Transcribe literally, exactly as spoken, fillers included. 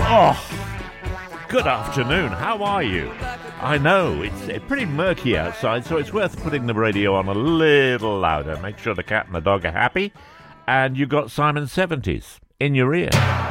Oh, good afternoon. How are you? I know, it's uh, pretty murky outside, so it's worth putting the radio on a little louder. Make sure the cat and the dog are happy. And you got Simon seventies in your ear.